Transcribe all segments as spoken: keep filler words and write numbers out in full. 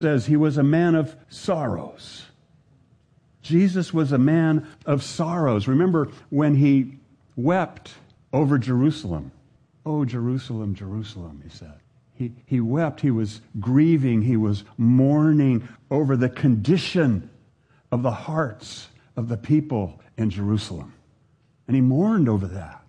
says he was a man of sorrows. Jesus was a man of sorrows. Remember when he wept over Jerusalem. Oh, Jerusalem, Jerusalem, he said. He, he wept, he was grieving, he was mourning over the condition of the hearts of the people in Jerusalem. And he mourned over that.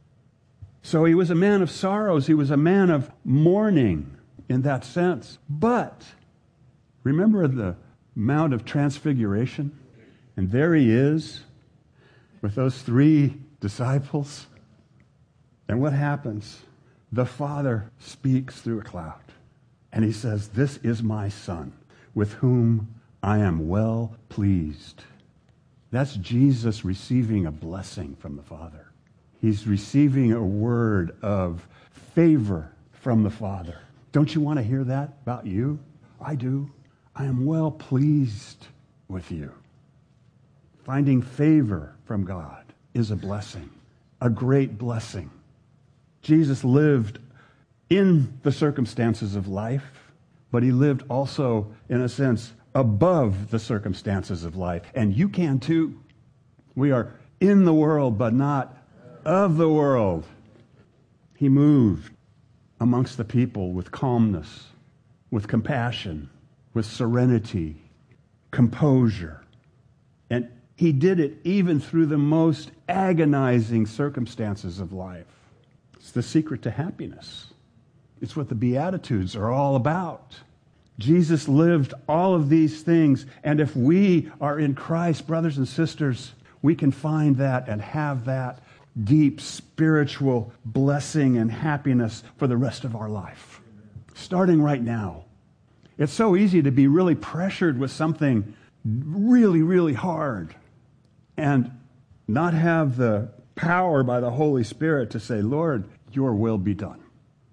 So he was a man of sorrows, he was a man of mourning in that sense. But remember the Mount of Transfiguration? And there he is with those three disciples. And what happens? The Father speaks through a cloud. And he says, "This is my Son, with whom I am well pleased." That's Jesus receiving a blessing from the Father. He's receiving a word of favor from the Father. Don't you want to hear that about you? I do. I am well pleased with you. Finding favor from God is a blessing, a great blessing. Jesus lived in the circumstances of life, but he lived also, in a sense, above the circumstances of life. And you can too. We are in the world, but not of the world. He moved amongst the people with calmness, with compassion, with serenity, composure. And he did it even through the most agonizing circumstances of life. It's the secret to happiness. It's what the Beatitudes are all about. Jesus lived all of these things, and if we are in Christ, brothers and sisters, we can find that and have that deep spiritual blessing and happiness for the rest of our life, starting right now. It's so easy to be really pressured with something really, really hard and not have the power by the Holy Spirit to say, "Lord, your will be done."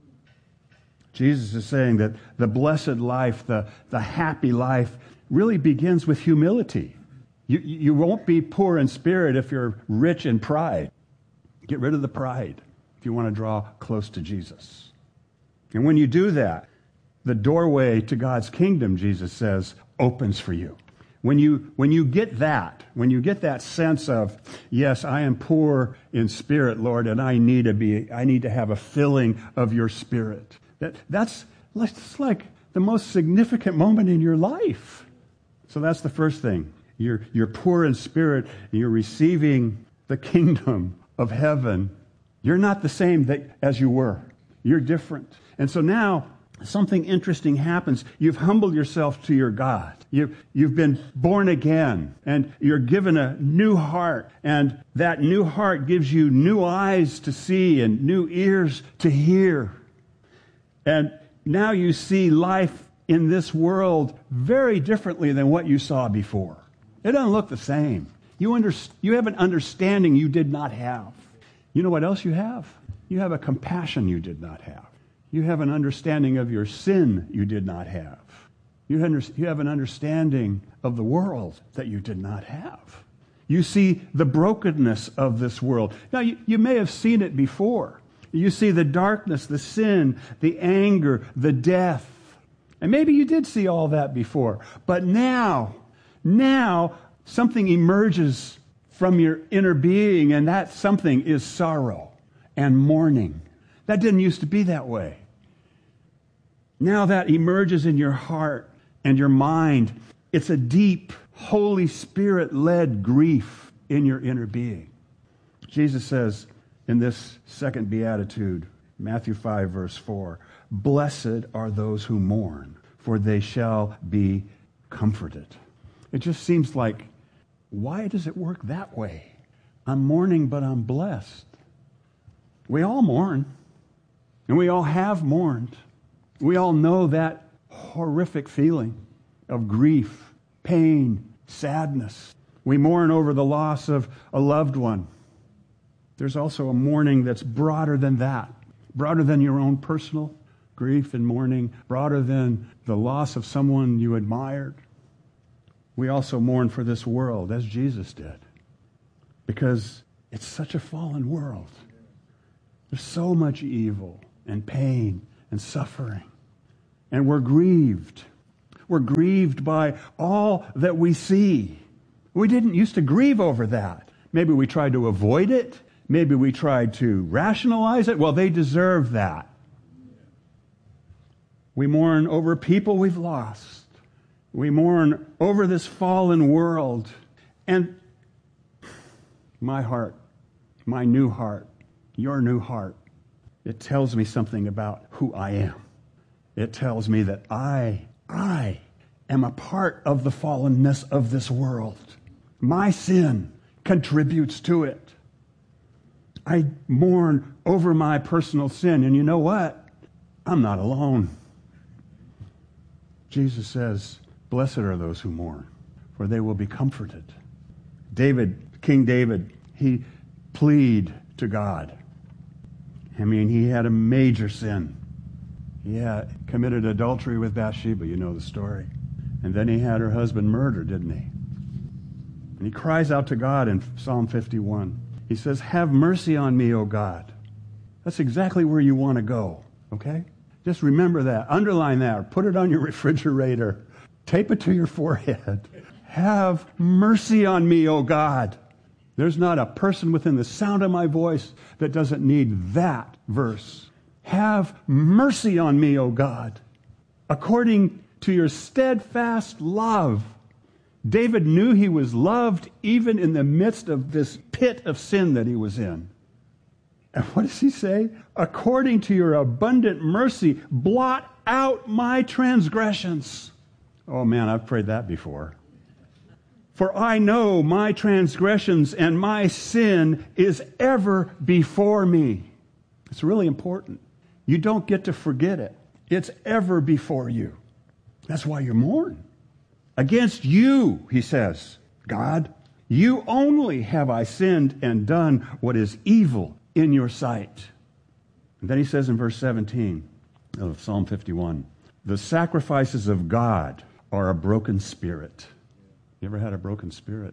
Jesus is saying that the blessed life, the, the happy life, really begins with humility. You, you won't be poor in spirit if you're rich in pride. Get rid of the pride if you want to draw close to Jesus. And when you do that, the doorway to God's kingdom, Jesus says, opens for you. When you, when you get that, when you get that sense of, yes, I am poor in spirit, Lord, and I need to be, I need to have a filling of your Spirit. That, that's, that's like the most significant moment in your life. So that's the first thing. You're, you're poor in spirit, and you're receiving the kingdom of heaven. You're not the same that, as you were. You're different. And so now, something interesting happens. You've humbled yourself to your God. You've, you've been born again, and you're given a new heart, and that new heart gives you new eyes to see and new ears to hear. And now you see life in this world very differently than what you saw before. It doesn't look the same. You, under, you have an understanding you did not have. You know what else you have? You have a compassion you did not have. You have an understanding of your sin you did not have. You, under, you have an understanding of the world that you did not have. You see the brokenness of this world. Now, you, you may have seen it before. You see the darkness, the sin, the anger, the death. And maybe you did see all that before. But now, now, something emerges from your inner being, and that something is sorrow and mourning. That didn't used to be that way. Now that emerges in your heart and your mind. It's a deep, Holy Spirit-led grief in your inner being. Jesus says in this second beatitude, Matthew five, verse four, "Blessed are those who mourn, for they shall be comforted." It just seems like, why does it work that way? I'm mourning, but I'm blessed. We all mourn. And we all have mourned. We all know that horrific feeling of grief, pain, sadness. We mourn over the loss of a loved one. There's also a mourning that's broader than that, broader than your own personal grief and mourning, broader than the loss of someone you admired. We also mourn for this world, as Jesus did, because it's such a fallen world. There's so much evil and pain and suffering. And we're grieved. We're grieved by all that we see. We didn't used to grieve over that. Maybe we tried to avoid it. Maybe we tried to rationalize it. Well, they deserve that. We mourn over people we've lost. We mourn over this fallen world. And my heart, my new heart, your new heart, it tells me something about who I am. It tells me that I, I am a part of the fallenness of this world. My sin contributes to it. I mourn over my personal sin. And you know what? I'm not alone. Jesus says, blessed are those who mourn, for they will be comforted. David, King David, he pleaded to God. I mean, he had a major sin. He had committed adultery with Bathsheba. You know the story. And then he had her husband murdered, didn't he? And he cries out to God in Psalm fifty-one. He says, have mercy on me, O God. That's exactly where you want to go, okay? Just remember that. Underline that. Or put it on your refrigerator. Tape it to your forehead. Have mercy on me, O God. There's not a person within the sound of my voice that doesn't need that verse. Have mercy on me, O God, according to your steadfast love. David knew he was loved even in the midst of this pit of sin that he was in. And what does he say? According to your abundant mercy, blot out my transgressions. Oh man, I've prayed that before. For I know my transgressions and my sin is ever before me. It's really important. You don't get to forget it. It's ever before you. That's why you mourn. Against you, he says, God, you only have I sinned and done what is evil in your sight. And then he says in verse seventeen of Psalm fifty-one, the sacrifices of God are a broken spirit. You ever had a broken spirit?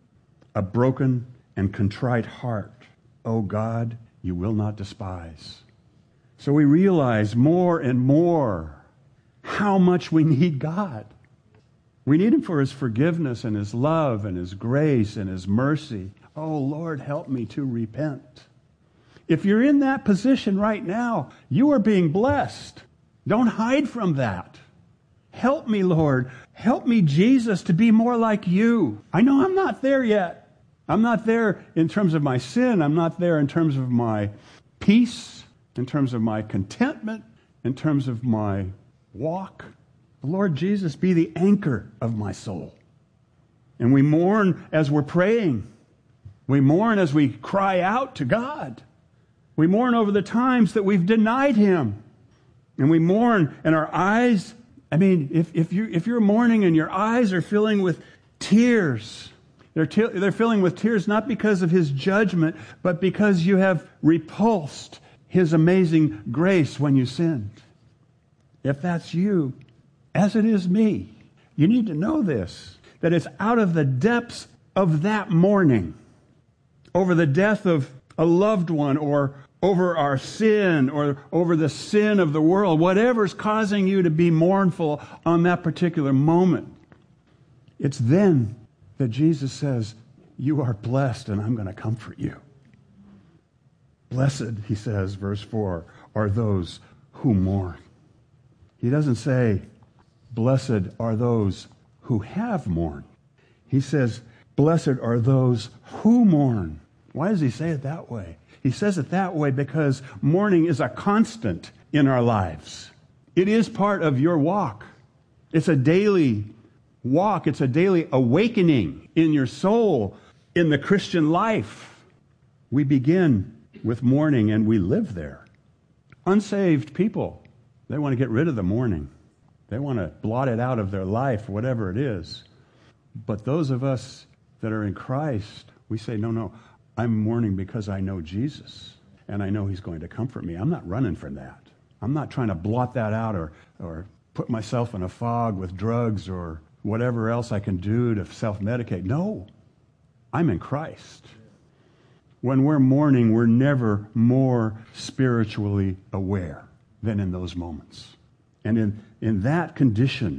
A broken and contrite heart. Oh God, you will not despise. So we realize more and more how much we need God. We need him for his forgiveness and his love and his grace and his mercy. Oh, Lord, help me to repent. If you're in that position right now, you are being blessed. Don't hide from that. Help me, Lord. Help me, Jesus, to be more like you. I know I'm not there yet. I'm not there in terms of my sin. I'm not there in terms of my peace, in terms of my contentment, in terms of my walk. Lord Jesus, be the anchor of my soul. And we mourn as we're praying. We mourn as we cry out to God. We mourn over the times that we've denied him. And we mourn, and our eyes, I mean, if, if, you, if you're mourning and your eyes are filling with tears, they're, te- they're filling with tears not because of his judgment, but because you have repulsed his amazing grace when you sinned. If that's you, as it is me, you need to know this, that it's out of the depths of that mourning over the death of a loved one, or over our sin, or over the sin of the world, whatever's causing you to be mournful on that particular moment. It's then that Jesus says, you are blessed and I'm going to comfort you. Blessed, he says, verse four, are those who mourn. He doesn't say, blessed are those who have mourned. He says, blessed are those who mourn. Why does he say it that way? He says it that way because mourning is a constant in our lives. It is part of your walk. It's a daily walk. It's a daily awakening in your soul, in the Christian life. We begin with mourning and we live there. Unsaved people, they want to get rid of the mourning. They want to blot it out of their life, whatever it is. But those of us that are in Christ, we say, no, no, I'm mourning because I know Jesus, and I know he's going to comfort me. I'm not running from that. I'm not trying to blot that out or, or put myself in a fog with drugs or whatever else I can do to self-medicate. No, I'm in Christ. When we're mourning, we're never more spiritually aware than in those moments. And in, in that condition,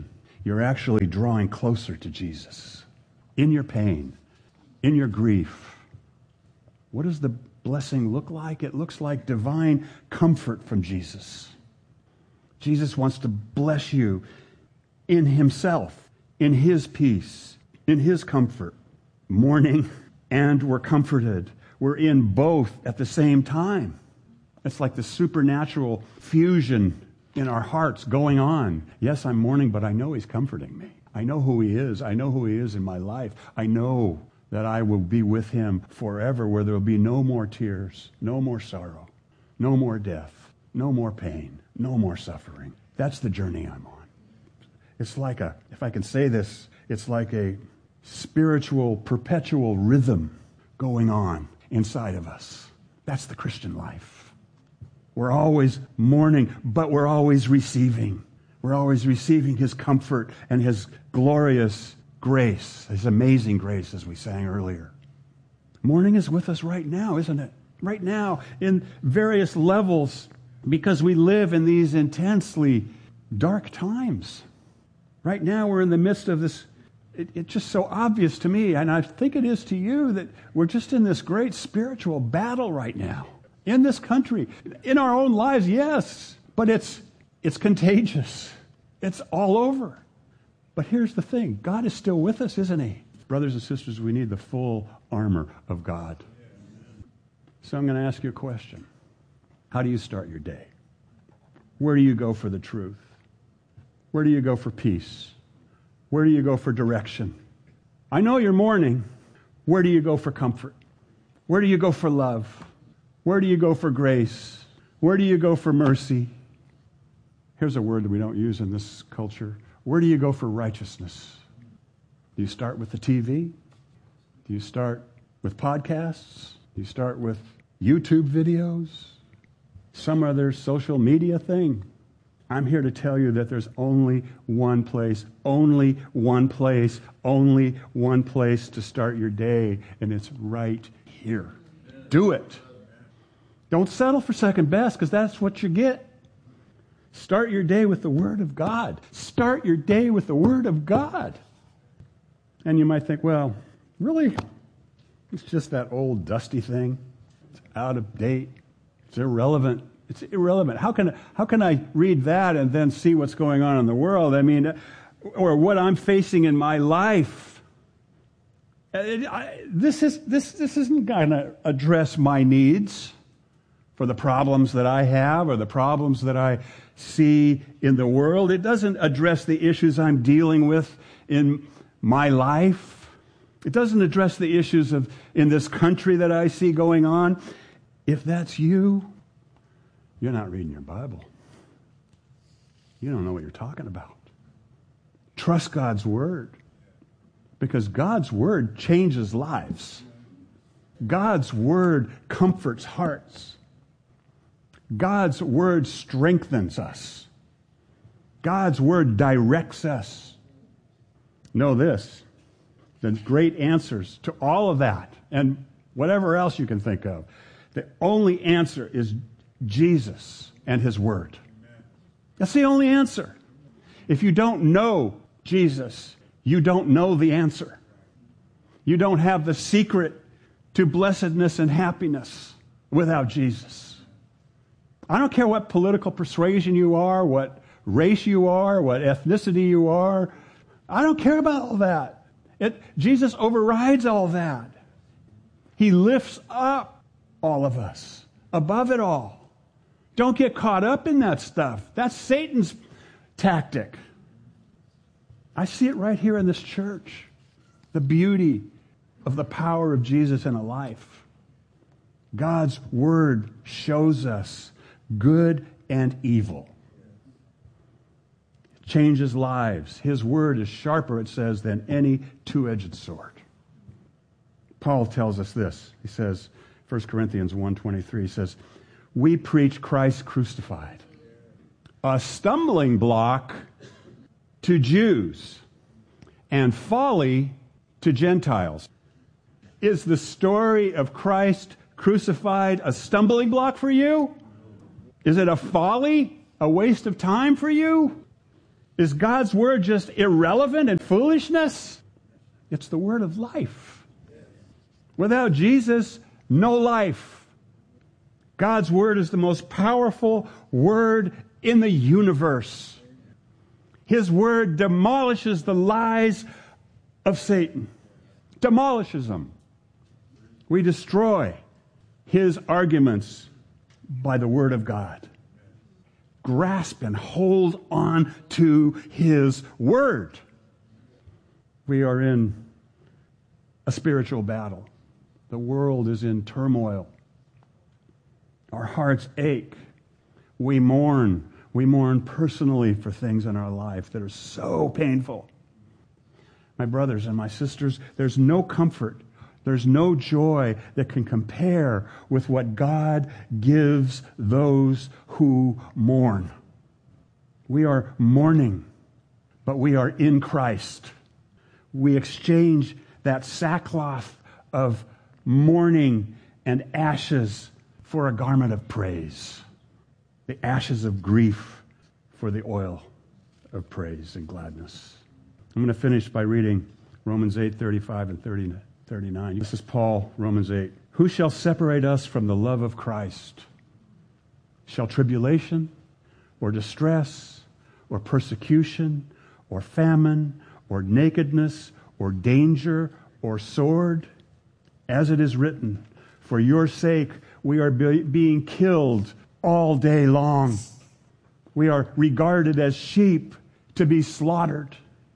you're actually drawing closer to Jesus. In your pain, in your grief. What does the blessing look like? It looks like divine comfort from Jesus. Jesus wants to bless you in himself, in his peace, in his comfort. Mourning and we're comforted. We're in both at the same time. It's like the supernatural fusion in our hearts going on. Yes, I'm mourning, but I know he's comforting me. I know who he is. I know who he is in my life. I know that I will be with him forever, where there will be no more tears, no more sorrow, no more death, no more pain, no more suffering. That's the journey I'm on. It's like a, if I can say this, it's like a spiritual, perpetual rhythm going on inside of us. That's the Christian life. We're always mourning, but we're always receiving. We're always receiving his comfort and his glorious grace, his amazing grace, as we sang earlier. Mourning is with us right now, isn't it? Right now, in various levels, because we live in these intensely dark times. Right now, we're in the midst of this. It, it's just so obvious to me, and I think it is to you, that we're just in this great spiritual battle right now. In this country, in our own lives, yes, but it's it's contagious. It's all over. But here's the thing. God is still with us, isn't he? Brothers and sisters, we need the full armor of God. So I'm going to ask you a question. How do you start your day? Where do you go for the truth? Where do you go for peace? Where do you go for direction? I know you're mourning. Where do you go for comfort? Where do you go for love? Where do you go for grace? Where do you go for mercy? Here's a word that we don't use in this culture. Where do you go for righteousness? Do you start with the T V? Do you start with podcasts? Do you start with YouTube videos? Some other social media thing? I'm here to tell you that there's only one place, only one place, only one place to start your day, and it's right here. Do it. Don't settle for second best, because that's what you get. Start your day with the Word of God. Start your day with the Word of God. And you might think, well, really? It's just that old dusty thing. It's out of date. It's irrelevant. It's irrelevant. How can, how can I read that and then see what's going on in the world? I mean, or what I'm facing in my life. It, I, this, is, this, this isn't going to address my needs for the problems that I have or the problems that I see in the world. It doesn't address the issues I'm dealing with in my life. It doesn't address the issues of in this country that I see going on. If that's you, you're not reading your Bible. You don't know what you're talking about. Trust God's Word, because God's Word changes lives. God's Word comforts hearts. God's Word strengthens us. God's Word directs us. Know this, the great answers to all of that and whatever else you can think of, the only answer is Jesus and His Word. That's the only answer. If you don't know Jesus, you don't know the answer. You don't have the secret to blessedness and happiness without Jesus. I don't care what political persuasion you are, what race you are, what ethnicity you are. I don't care about all that. It, Jesus overrides all that. He lifts up all of us above it all. Don't get caught up in that stuff. That's Satan's tactic. I see it right here in this church. The beauty of the power of Jesus in a life. God's Word shows us good and evil. It changes lives. His Word is sharper, it says, than any two-edged sword. Paul tells us this. He says, First Corinthians one twenty-three, he says, we preach Christ crucified, a stumbling block to Jews and folly to Gentiles. Is the story of Christ crucified a stumbling block for you? Is it a folly, a waste of time for you? Is God's word just irrelevant and foolishness? It's the word of life. Without Jesus, no life. God's word is the most powerful word in the universe. His word demolishes the lies of Satan. Demolishes them. We destroy his arguments by the word of God. Grasp and hold on to his word. We are in a spiritual battle. The world is in turmoil. Our hearts ache. We mourn. We mourn personally for things in our life that are so painful. My brothers and my sisters, there's no comfort, there's no joy that can compare with what God gives those who mourn. We are mourning, but we are in Christ. We exchange that sackcloth of mourning and ashes for a garment of praise. The ashes of grief for the oil of praise and gladness. I'm going to finish by reading Romans eight, thirty-five and thirty, thirty-nine. This is Paul, Romans eight. Who shall separate us from the love of Christ? Shall tribulation or distress or persecution or famine or nakedness or danger or sword? As it is written, for your sake we are be- being killed all day long. We are regarded as sheep to be slaughtered.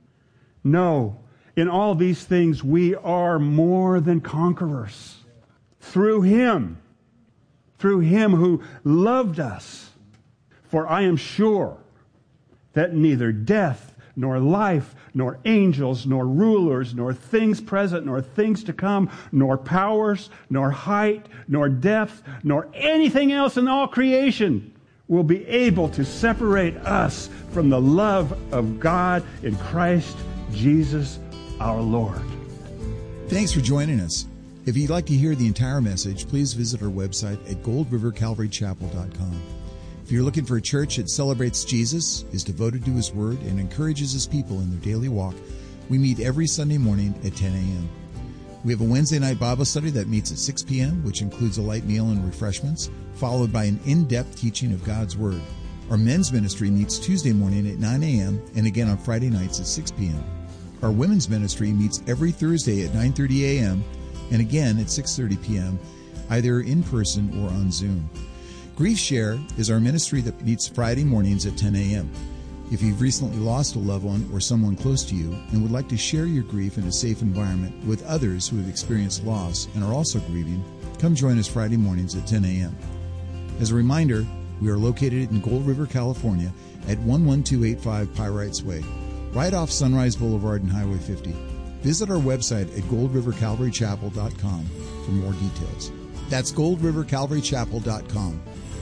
No, in all these things we are more than conquerors. Through him, through him who loved us. For I am sure that neither death, nor life, nor angels, nor rulers, nor things present, nor things to come, nor powers, nor height, nor depth, nor anything else in all creation will be able to separate us from the love of God in Christ Jesus our Lord. Thanks for joining us. If you'd like to hear the entire message, please visit our website at gold river calvary chapel dot com. If you're looking for a church that celebrates Jesus, is devoted to his word, and encourages his people in their daily walk, we meet every Sunday morning at ten a.m. We have a Wednesday night Bible study that meets at six p.m., which includes a light meal and refreshments, followed by an in-depth teaching of God's word. Our men's ministry meets Tuesday morning at nine a.m. and again on Friday nights at six p.m. Our women's ministry meets every Thursday at nine thirty a.m. and again at six thirty p.m., either in person or on Zoom. Grief Share is our ministry that meets Friday mornings at ten a.m. If you've recently lost a loved one or someone close to you and would like to share your grief in a safe environment with others who have experienced loss and are also grieving, come join us Friday mornings at ten a.m. As a reminder, we are located in Gold River, California at one one two eight five Pyrites Way, right off Sunrise Boulevard and Highway fifty. Visit our website at gold river calvary chapel dot com for more details. That's gold river calvary chapel dot com.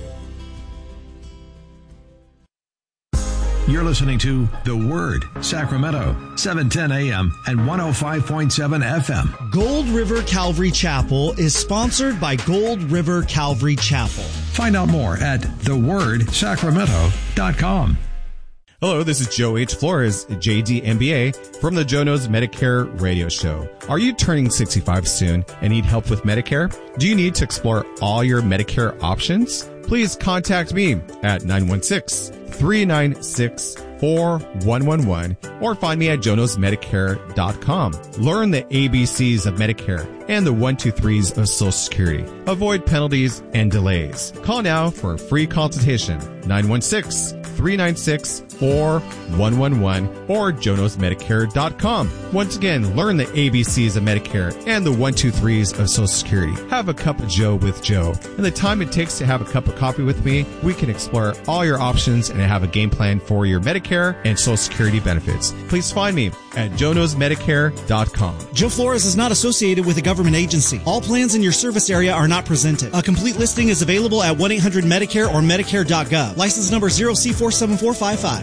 You're listening to The Word, Sacramento, seven ten a.m. and one oh five point seven F M. Gold River Calvary Chapel is sponsored by Gold River Calvary Chapel. Find out more at the word sacramento dot com. Hello, this is Joe H. Flores, J D M B A, from the Joe Knows Medicare radio show. Are you turning sixty-five soon and need help with Medicare? Do you need to explore all your Medicare options? Please contact me at nine one six, three nine six, four one one one or find me at joe knows medicare dot com. Learn the A B Cs of Medicare and the one two threes of Social Security. Avoid penalties and delays. Call now for a free consultation, nine one six, three nine six, four one one one or joe knows medicare dot com. Once again, learn the A B Cs of Medicare and the one two threes of Social Security. Have a cup of Joe with Joe. In the time it takes to have a cup of coffee with me, we can explore all your options and have a game plan for your Medicare and Social Security benefits. Please find me at joe knows medicare dot com. Joe Flores is not associated with a government agency. All plans in your service area are not presented. A complete listing is available at one eight hundred Medicare or medicare dot gov. License number zero C four seven four five five.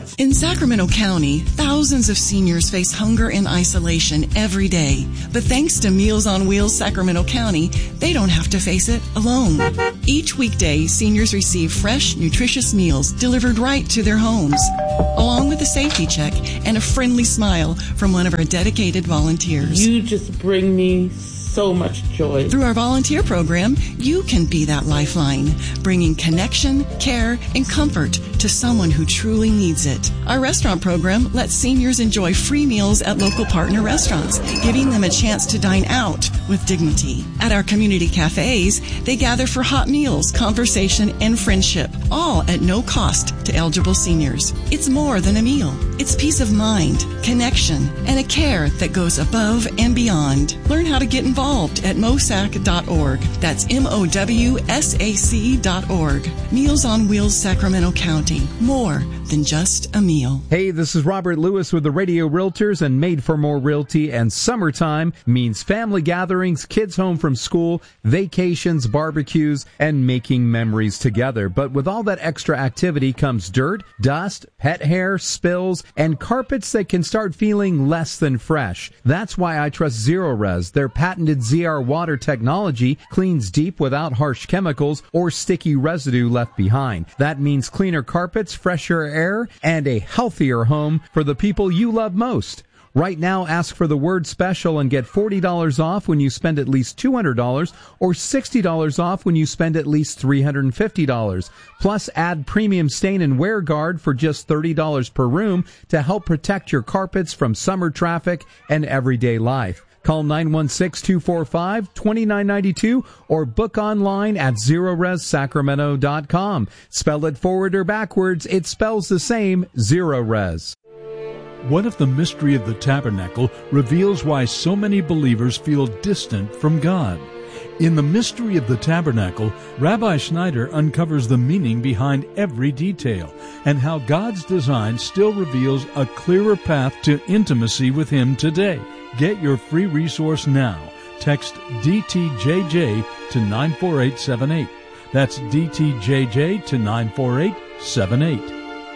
In Sacramento County, thousands of seniors face hunger and isolation every day. But thanks to Meals on Wheels Sacramento County, they don't have to face it alone. Each weekday, seniors receive fresh, nutritious meals delivered right to their homes, along with a safety check and a friendly smile from one of our dedicated volunteers. You just bring me so much joy. Through our volunteer program, you can be that lifeline, bringing connection, care, and comfort to someone who truly needs it. Our restaurant program lets seniors enjoy free meals at local partner restaurants, giving them a chance to dine out with dignity. At our community cafes, they gather for hot meals, conversation, and friendship, all at no cost to eligible seniors. It's more than a meal. It's peace of mind, connection, and a care that goes above and beyond. Learn how to get involved at mosac dot org. That's M O W S A C dot org. Meals on Wheels Sacramento County. More than just a meal. Hey, this is Robert Lewis with the Radio Realtors and Made for More Realty. And summertime means family gatherings, kids home from school, vacations, barbecues, and making memories together. But with all that extra activity comes dirt, dust, pet hair, spills, and carpets that can start feeling less than fresh. That's why I trust Zerorez. Their patented Z R water technology cleans deep without harsh chemicals or sticky residue left behind. That means cleaner carpets, fresher air, and a healthier home for the people you love most. Right now, ask for the word special and get forty dollars off when you spend at least two hundred dollars or sixty dollars off when you spend at least three hundred fifty dollars. Plus, add premium stain and wear guard for just thirty dollars per room to help protect your carpets from summer traffic and everyday life. Call nine one six, two four five, two nine nine two or book online at zerorez sacramento dot com. Spell it forward or backwards, it spells the same, Zerorez. What if the mystery of the tabernacle reveals why so many believers feel distant from God? In The Mystery of the Tabernacle, Rabbi Schneider uncovers the meaning behind every detail and how God's design still reveals a clearer path to intimacy with Him today. Get your free resource now. Text D T J J to nine four eight seven eight. That's D T J J to nine four eight seven eight.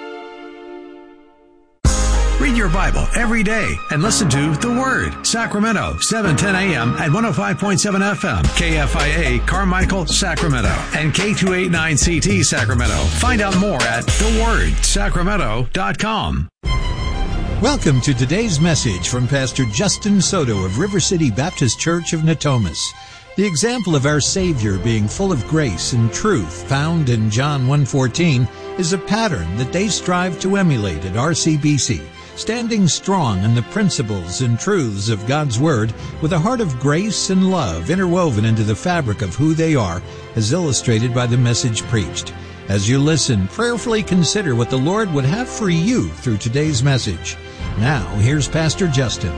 Read your Bible every day and listen to The Word. Sacramento, seven ten a.m. at one oh five point seven F M. K F I A, Carmichael, Sacramento. And K two eighty-nine C T, Sacramento. Find out more at the word sacramento dot com. Welcome to today's message from Pastor Justin Soto of River City Baptist Church of Natomas. The example of our Savior being full of grace and truth found in John one fourteen is a pattern that they strive to emulate at R C B C, standing strong in the principles and truths of God's Word with a heart of grace and love interwoven into the fabric of who they are, as illustrated by the message preached. As you listen, prayerfully consider what the Lord would have for you through today's message. Now, here's Pastor Justin.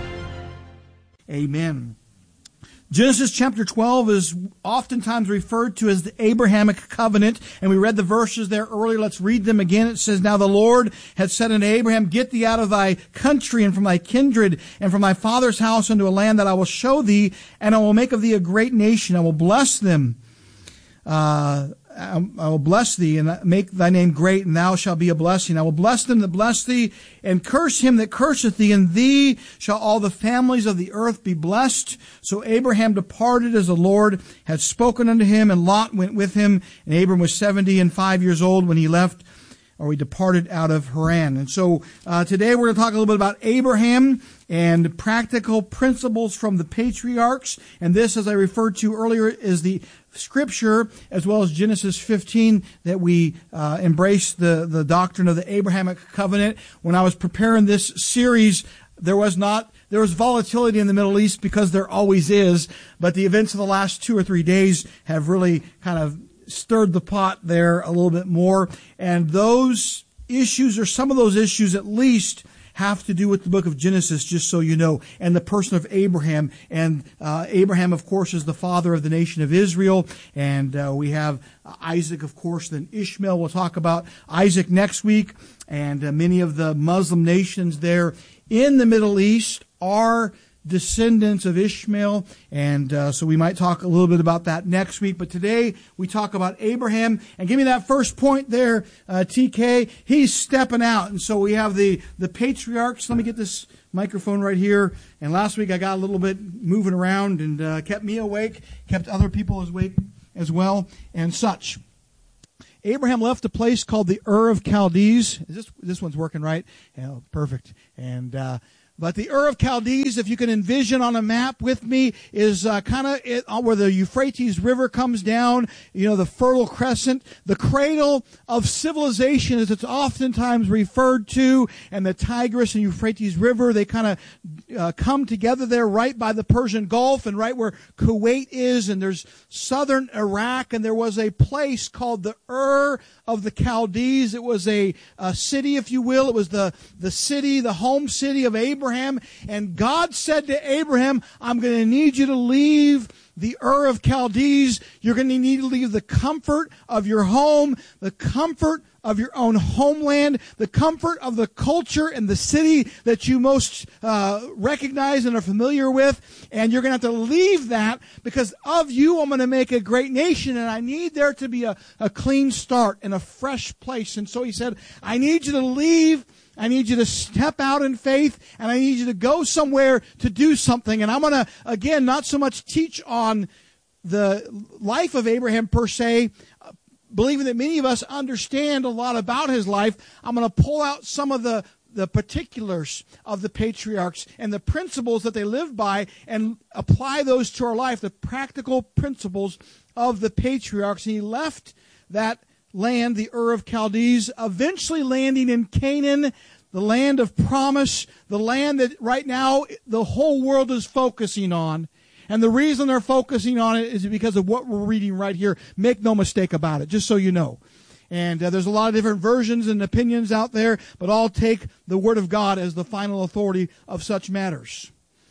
Amen. Genesis chapter twelve is oftentimes referred to as the Abrahamic covenant, and we read the verses there earlier. Let's read them again. It says, "Now the Lord had said unto Abraham, Get thee out of thy country and from thy kindred and from thy father's house unto a land that I will show thee, and I will make of thee a great nation. I will bless them. Uh, I will bless thee and make thy name great, and thou shalt be a blessing. I will bless them that bless thee, and curse him that curseth thee. In thee shall all the families of the earth be blessed. So Abraham departed as the Lord had spoken unto him, and Lot went with him. And Abram was seventy and five years old when he left, or he departed out of Haran." And so uh, today we're going to talk a little bit about Abraham and practical principles from the patriarchs. And this, as I referred to earlier, is the Scripture, as well as Genesis fifteen, that we uh, embrace the, the doctrine of the Abrahamic covenant. When I was preparing this series, there was not, there was volatility in the Middle East, because there always is, but the events of the last two or three days have really kind of stirred the pot there a little bit more. And those issues, or some of those issues at least, have to do with the book of Genesis, just so you know, and the person of Abraham. And uh, Abraham, of course, is the father of the nation of Israel. And uh, we have Isaac, of course, then Ishmael. We'll talk about Isaac next week. And uh, many of the Muslim nations there in the Middle East are descendants of Ishmael. And uh, so we might talk a little bit about that next week. But today we talk about Abraham. And give me that first point there, uh, T K. He's stepping out. And so we have the, the patriarchs. Let me get this microphone right here. And last week I got a little bit moving around and uh, kept me awake, kept other people awake as well, and such. Abraham left a place called the Ur of Chaldees. Is this this one's working right? Yeah, perfect. And uh, but the Ur of Chaldees, if you can envision on a map with me, is uh, kind of where the Euphrates River comes down. You know, the Fertile Crescent, the cradle of civilization, as it's oftentimes referred to. And the Tigris and Euphrates River, they kind of uh, come together there, right by the Persian Gulf, and right where Kuwait is. And there's southern Iraq, and there was a place called the Ur of the Chaldees. It was a, a city, if you will. It was the the city, the home city of Abraham. Abraham, and God said to Abraham, I'm going to need you to leave the Ur of Chaldees. You're going to need to leave the comfort of your home, the comfort of your own homeland, the comfort of the culture and the city that you most uh, recognize and are familiar with. And you're going to have to leave that because of you, I'm going to make a great nation. And I need there to be a, a clean start and a fresh place. And so he said, I need you to leave. I need you to step out in faith, and I need you to go somewhere to do something. And I'm going to, again, not so much teach on the life of Abraham per se, believing that many of us understand a lot about his life. I'm going to pull out some of the, the particulars of the patriarchs and the principles that they lived by and apply those to our life, the practical principles of the patriarchs. And he left that land, the Ur of Chaldees, eventually landing in Canaan, the land of promise, the land that right now the whole world is focusing on. And the reason they're focusing on it is because of what we're reading right here. Make no mistake about it, just so you know. And uh, there's a lot of different versions and opinions out there, but all take the Word of God as the final authority of such matters.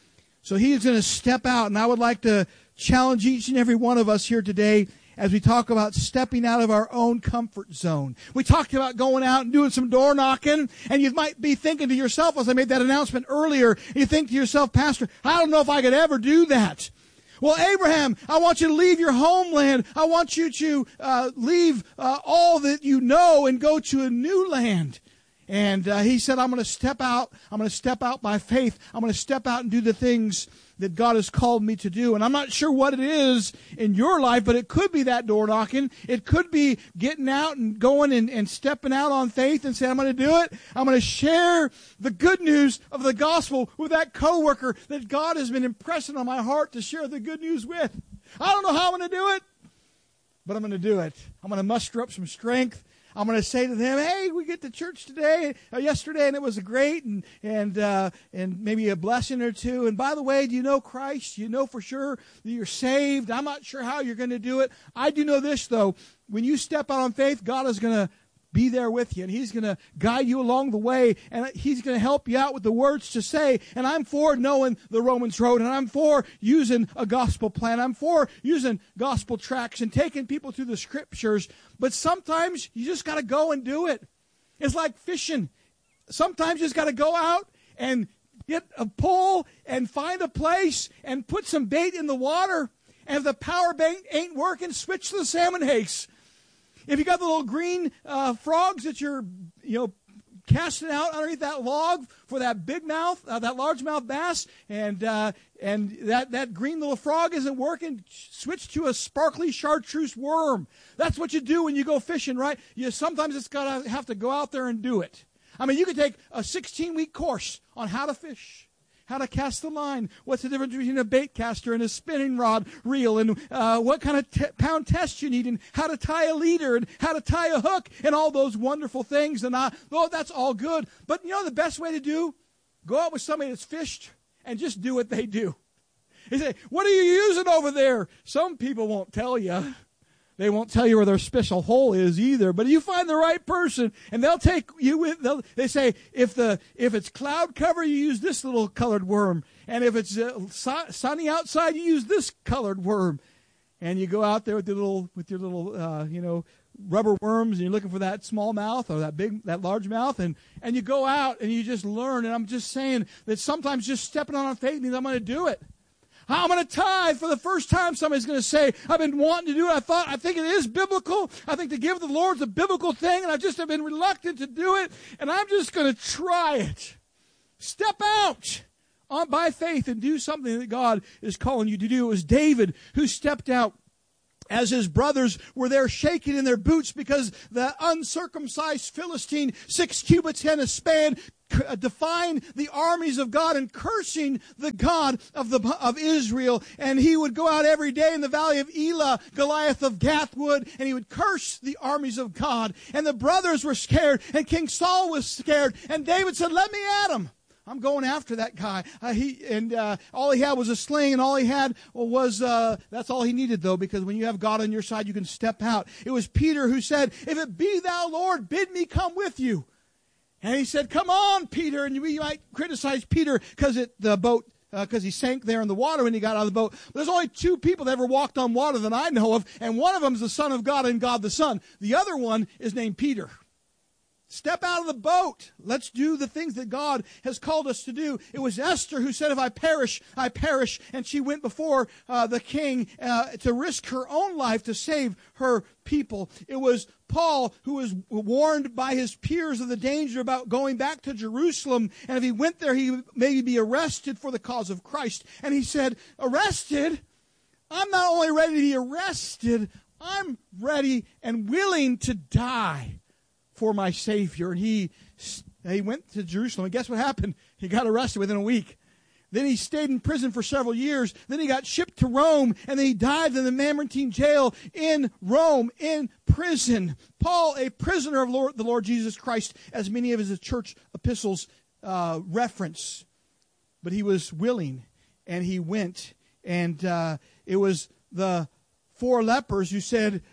So he is going to step out, and I would like to challenge each and every one of us here today as we talk about stepping out of our own comfort zone. We talked about going out and doing some door knocking, and you might be thinking to yourself, as I made that announcement earlier, you think to yourself, Pastor, I don't know if I could ever do that. Well, Abraham, I want you to leave your homeland. I want you to uh, leave uh, all that you know and go to a new land. And uh, he said, I'm going to step out. I'm going to step out by faith. I'm going to step out and do the things that God has called me to do. And I'm not sure what it is in your life, but it could be that door knocking. It could be getting out and going and, and stepping out on faith and saying, I'm going to do it. I'm going to share the good news of the gospel with that coworker that God has been impressing on my heart to share the good news with. I don't know how I'm going to do it, but I'm going to do it. I'm going to muster up some strength. I'm going to say to them, hey, we get to church today, uh, yesterday, and it was great, and and uh, and maybe a blessing or two. And by the way, do you know Christ? Do you know for sure that you're saved? I'm not sure how you're going to do it. I do know this, though. When you step out on faith, God is going to be there with you, and he's going to guide you along the way, and he's going to help you out with the words to say. And I'm for knowing the Romans road, and I'm for using a gospel plan. I'm for using gospel tracts and taking people through the scriptures. But sometimes you just got to go and do it. It's like fishing. Sometimes you just got to go out and get a pole and find a place and put some bait in the water. And if the power bait ain't working, switch to the salmon haste. If you got the little green uh, frogs that you're, you know, casting out underneath that log for that big mouth, uh, that largemouth bass, and uh, and that, that green little frog isn't working, switch to a sparkly chartreuse worm. That's what you do when you go fishing, right? You sometimes it's got to have to go out there and do it. I mean, you could take a sixteen-week course on how to fish, how to cast the line, what's the difference between a bait caster and a spinning rod reel, and uh, what kind of t- pound test you need, and how to tie a leader, and how to tie a hook, and all those wonderful things. And I, oh, that's all good. But you know the best way to do? Go out with somebody that's fished and just do what they do. You say, what are you using over there? Some people won't tell you. They won't tell you where their special hole is either. But you find the right person, and they'll take you with. They'll, they say if the if it's cloud cover, you use this little colored worm, and if it's uh, su- sunny outside, you use this colored worm. And you go out there with your little with your little uh, you know rubber worms and you're looking for that small mouth or that big, that large mouth, and, and you go out and you just learn. And I'm just saying that sometimes just stepping on faith means I'm going to do it. I'm going to tithe for the first time. Somebody's going to say, I've been wanting to do it. I thought, I think it is biblical. I think to give to the Lord is a biblical thing, and I just have been reluctant to do it, and I'm just going to try it. Step out on by faith and do something that God is calling you to do. It was David who stepped out as his brothers were there shaking in their boots because the uncircumcised Philistine, six cubits and a span, defying the armies of God and cursing the God of the of Israel. And he would go out every day in the valley of Elah, Goliath of Gath would, and he would curse the armies of God. And the brothers were scared, and King Saul was scared. And David said, let me at him. I'm going after that guy. Uh, he and uh, all he had was a sling, and all he had was uh, that's all he needed, though, because when you have God on your side, you can step out. It was Peter who said, "If it be thou, Lord, bid me come with you." And he said, "Come on, Peter." And you might criticize Peter because the boat because uh, he sank there in the water when he got out of the boat. There's only two people that ever walked on water that I know of, and one of them is the Son of God and God the Son. The other one is named Peter. Step out of the boat. Let's do the things that God has called us to do. It was Esther who said, if I perish, I perish. And she went before uh, the king uh, to risk her own life to save her people. It was Paul who was warned by his peers of the danger about going back to Jerusalem. And if he went there, he would maybe be arrested for the cause of Christ. And he said, arrested? I'm not only ready to be arrested, I'm ready and willing to die for my Savior. And he he went to Jerusalem, and guess what happened? He got arrested within a week. Then he stayed in prison for several years. Then he got shipped to Rome, and then he died in the Mamertine jail in Rome, in prison. Paul, a prisoner of Lord, the Lord Jesus Christ, as many of his church epistles uh, reference. But he was willing, and he went. And uh, it was the four lepers who said,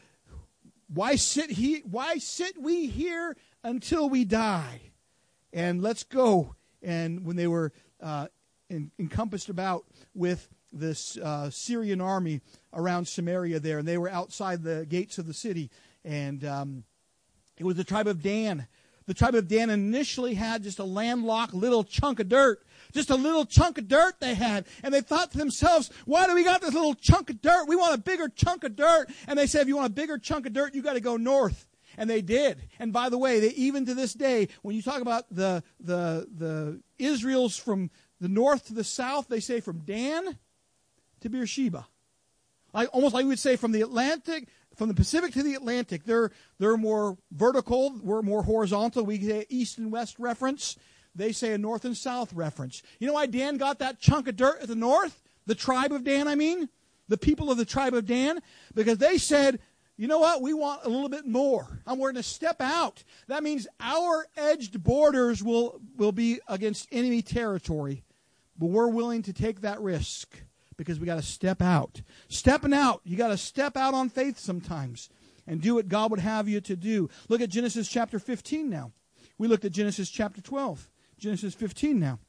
Why sit he? Why sit we here until we die? And let's go. And when they were uh, en- encompassed about with this uh, Syrian army around Samaria there, and they were outside the gates of the city, and um, it was the tribe of Dan. The tribe of Dan initially had just a landlocked little chunk of dirt. Just a little chunk of dirt they had. And they thought to themselves, why do we got this little chunk of dirt? We want a bigger chunk of dirt. And they said, if you want a bigger chunk of dirt, you got to go north. And they did. And by the way, they, even to this day, when you talk about the, the, the Israels from the north to the south, they say from Dan to Beersheba. Like, almost like we would say from the Atlantic, from the Pacific to the Atlantic. They're, they're more vertical. We're more horizontal. We say east and west reference. They say a north and south reference. You know why Dan got that chunk of dirt at the north? The tribe of Dan, I mean. The people of the tribe of Dan. Because they said, you know what? We want a little bit more. And we're going to step out. That means our edged borders will, will be against enemy territory. But we're willing to take that risk because we got to step out. Stepping out. You got to step out on faith sometimes and do what God would have you to do. Look at Genesis chapter fifteen now. We looked at Genesis chapter twelve. Genesis fifteen now.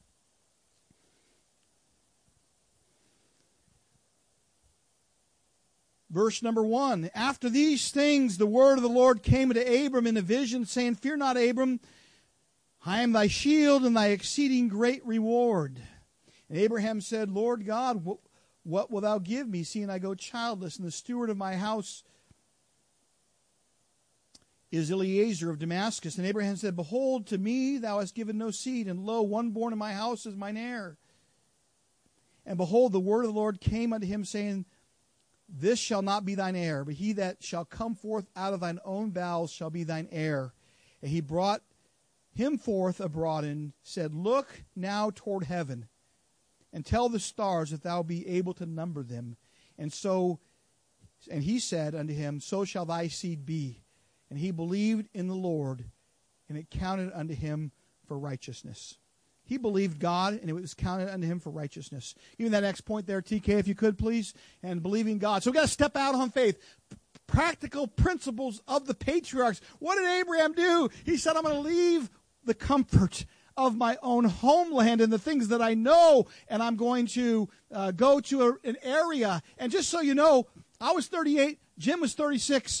Verse number one. After these things, the word of the Lord came to Abram in a vision, saying, Fear not, Abram, I am thy shield and thy exceeding great reward. And Abraham said, Lord God, what, what wilt thou give me, seeing I go childless, and the steward of my house is Eliezer of Damascus. And Abraham said, Behold, to me thou hast given no seed, and lo, one born in my house is mine heir. And behold, the word of the Lord came unto him, saying, This shall not be thine heir, but he that shall come forth out of thine own bowels shall be thine heir. And he brought him forth abroad, and said, Look now toward heaven, and tell the stars if thou be able to number them. And so, and he said unto him, So shall thy seed be. And he believed in the Lord, and it counted unto him for righteousness. He believed God, and it was counted unto him for righteousness. Even that next point there, T K, if you could, please. And believing God. So we've got to step out on faith. P- practical principles of the patriarchs. What did Abraham do? He said, I'm going to leave the comfort of my own homeland and the things that I know, and I'm going to uh, go to a, an area. And just so you know, I was thirty-eight, Jim was thirty-six.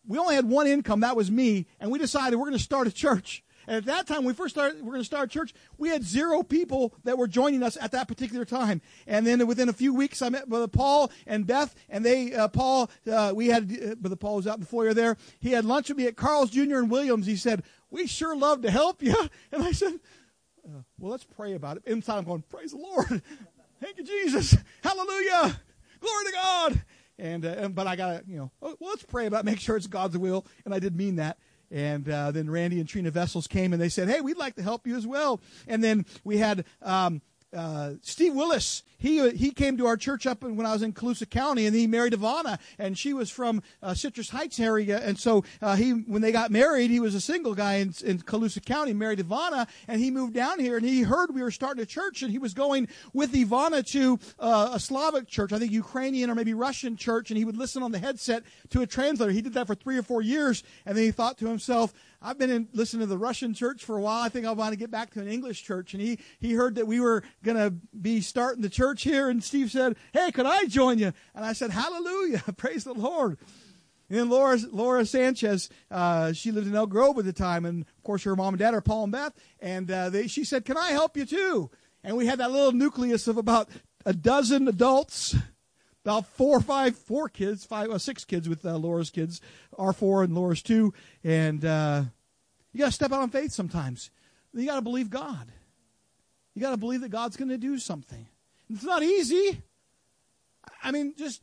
we only had one income, that was me, and we decided we're going to start a church. And at that time, when we first started, we're going to start a church, we had zero people that were joining us at that particular time. And then within a few weeks, I met Brother Paul and Beth, and they, uh, Paul, uh, we had, uh, Brother Paul was out in the foyer there. He had lunch with me at Carl's Junior and Williams. He said, we sure love to help you. And I said, uh, well, let's pray about it. Inside I'm going, praise the Lord. Thank you, Jesus. Hallelujah. Glory to God. And, uh, and but I got to, you know, well, let's pray about it, make sure it's God's will. And I did mean that. And uh, then Randy and Trina Vessels came, and they said, hey, we'd like to help you as well. And then we had um, uh, Steve Willis. He he came to our church up when I was in Colusa County, and he married Ivana, and she was from uh, Citrus Heights area. And so uh, he, when they got married, he was a single guy in, in Colusa County, married Ivana, and he moved down here, and he heard we were starting a church, and he was going with Ivana to uh, a Slavic church, I think Ukrainian or maybe Russian church, and he would listen on the headset to a translator. He did that for three or four years, and then he thought to himself, I've been in, listening to the Russian church for a while. I think I want to get back to an English church. And he, he heard that we were going to be starting the church here. And Steve said, hey, could I join you? And I said, hallelujah. Praise the Lord. And then Laura, Laura Sanchez, uh, she lived in Elk Grove at the time. And, of course, her mom and dad are Paul and Beth. And uh, they, she said, can I help you too? And we had that little nucleus of about a dozen adults, about four or five, four kids, five, uh, six kids with uh, Laura's kids, our four and Laura's two. And uh, you got to step out on faith sometimes. You got to believe God. You got to believe that God's going to do something. It's not easy. I mean, just,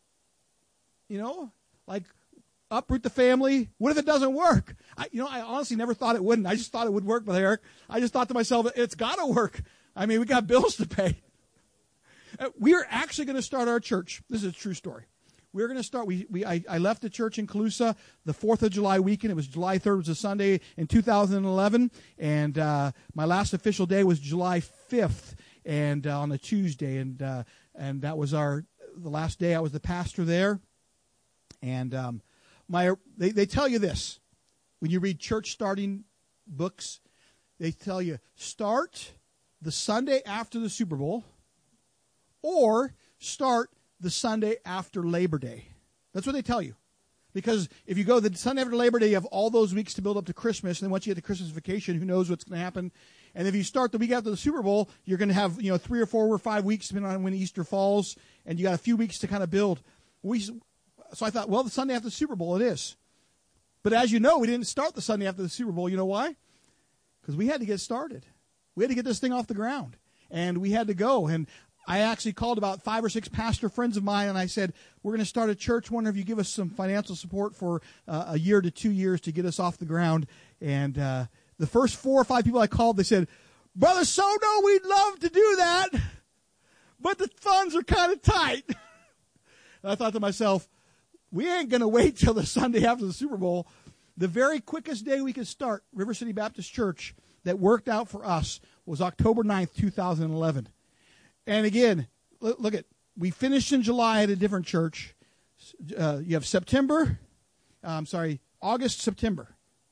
you know, like uproot the family. What if it doesn't work? I, you know, I honestly never thought it wouldn't. I just thought it would work with Eric. I just thought to myself, it's got to work. I mean, we got bills to pay. We are actually going to start our church. This is a true story. We're going to start. We, we I, I left the church in Colusa the fourth of July weekend. It was July third, was a Sunday in two thousand eleven. And uh, my last official day was July fifth and uh, on a Tuesday. And uh, and that was our the last day I was the pastor there. And um, my they, they tell you this. When you read church starting books, they tell you start the Sunday after the Super Bowl, or start the Sunday after Labor Day. That's what they tell you. Because if you go the Sunday after Labor Day, you have all those weeks to build up to Christmas. And then once you get to Christmas vacation, who knows what's going to happen. And if you start the week after the Super Bowl, you're going to have, you know, three or four or five weeks, depending on when Easter falls. And you got a few weeks to kind of build. We, so I thought, well, the Sunday after the Super Bowl, it is. But as you know, we didn't start the Sunday after the Super Bowl. You know why? Because we had to get started. We had to get this thing off the ground. And we had to go. And I actually called about five or six pastor friends of mine, and I said, we're going to start a church. Wonder if you give us some financial support for uh, a year to two years to get us off the ground. And uh, the first four or five people I called, they said, Brother Sono, we'd love to do that, but the funds are kind of tight. And I thought to myself, we ain't going to wait till the Sunday after the Super Bowl. The very quickest day we could start River City Baptist Church that worked out for us was October ninth, two thousand eleven. And again, look, look at, we finished in July at a different church. Uh, you have September, uh, I'm sorry, August, September.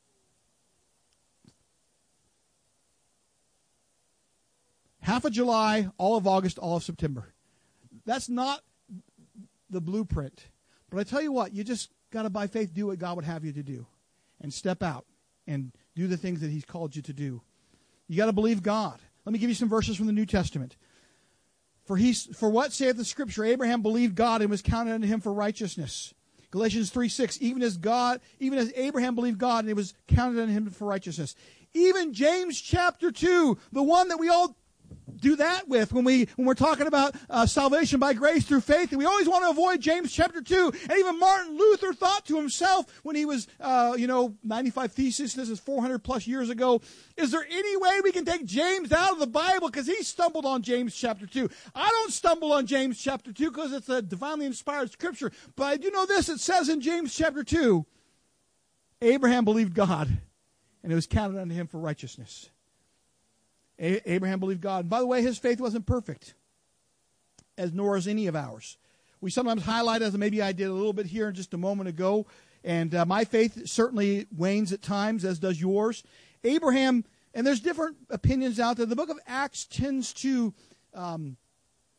Half of July, all of August, all of September. That's not the blueprint. But I tell you what, you just got to, by faith, do what God would have you to do. And step out and do the things that He's called you to do. You got to believe God. Let me give you some verses from the New Testament. For he, for what saith the Scripture? Abraham believed God and was counted unto him for righteousness. Galatians three six. Even as God, even as Abraham believed God, and it was counted unto him for righteousness. Even James chapter two, the one that we all do that with when we when we're talking about uh, salvation by grace through faith, and we always want to avoid James chapter two. And even Martin Luther thought to himself when he was, uh, you know, ninety-five Theses. This is four hundred plus years ago. Is there any way we can take James out of the Bible? Because he stumbled on James chapter two. I don't stumble on James chapter two because it's a divinely inspired scripture. But I do know this: it says in James chapter two, Abraham believed God, and it was counted unto him for righteousness. Abraham believed God. And by the way, his faith wasn't perfect, as nor is any of ours. We sometimes highlight, as maybe I did a little bit here just a moment ago, and uh, my faith certainly wanes at times, as does yours. Abraham, and there's different opinions out there. The book of Acts tends to um,